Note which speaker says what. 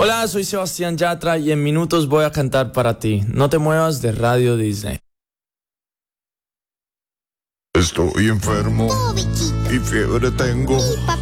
Speaker 1: Hola, soy Sebastián Yatra y en minutos voy a cantar para ti. No te muevas de Radio Disney.
Speaker 2: Estoy enfermo y fiebre tengo.